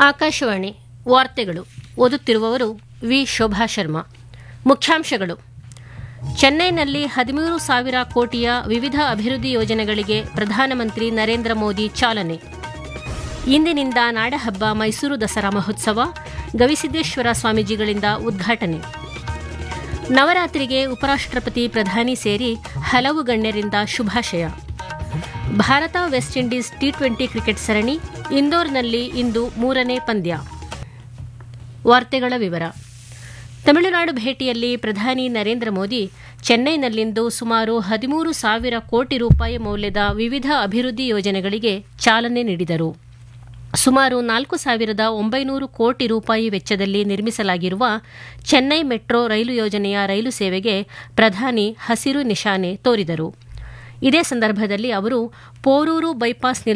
ಆಕಾಶವಾಣಿ ವಾರ್ತೆಗಳು ಓದುತ್ತಿರುವವರು ವಿ ಶೋಭಾ ಶರ್ಮಾ. ಮುಖ್ಯಾಂಶಗಳು: ಚೆನ್ನೈನಲ್ಲಿ 13,000 ಕೋಟಿಯ ವಿವಿಧ ಅಭಿವೃದ್ಧಿ ಯೋಜನೆಗಳಿಗೆ ಪ್ರಧಾನಮಂತ್ರಿ ನರೇಂದ್ರ ಮೋದಿ ಚಾಲನೆ. ಇಂದಿನಿಂದ ನಾಡಹಬ್ಬ ಮೈಸೂರು ದಸರಾ ಮಹೋತ್ಸವ, ಗವಿಸಿದ್ದೇಶ್ವರ ಸ್ವಾಮೀಜಿಗಳಿಂದ ಉದ್ಘಾಟನೆ. ನವರಾತ್ರಿಗೆ ಉಪರಾಷ್ಟ್ರಪತಿ, ಪ್ರಧಾನಿ ಸೇರಿ ಹಲವು ಗಣ್ಯರಿಂದ ಶುಭಾಶಯ. Bharat West Indies T20 cricket ಸರಣಿ ಇಂದೋರ್ನಲ್ಲಿ ಇಂದು 3ನೇ ಪಂದ್ಯ. ವಾರ್ತೆಗಳ ವಿವರ. ತಮಿಳುನಾಡು ಭೇಟಿಯಲ್ಲಿ ಪ್ರಧಾನಿ ನರೇಂದ್ರ ಮೋದಿ ಚೆನ್ನೈನಲ್ಲಿಂದು ಸುಮಾರು 13,000 ಕೋಟಿ ರೂಪಾಯಿ ಮೌಲ್ಯದ ವಿವಿಧ ಅಭಿವೃದ್ಧಿ ಯೋಜನೆಗಳಿಗೆ ಚಾಲನೆ ನೀಡಿದರು. ಸುಮಾರು 4,900 ಕೋಟಿ ರೂಪಾಯಿ ವೆಚ್ಚದಲ್ಲಿ ನಿರ್ಮಿಸಲಾಗಿರುವ ಚೆನ್ನೈ ಮೆಟ್ರೋ ರೈಲು ಯೋಜನೆಯ ರೈಲು ಸೇವೆಗೆ ಪ್ರಧಾನಿ ಹಸಿರು ನಿಶಾನೆ ತೋರಿದರು. ಇದೇ ಸಂದರ್ಭದಲ್ಲಿ ಅವರು ಪೋರೂರು ಬೈಪಾಸ್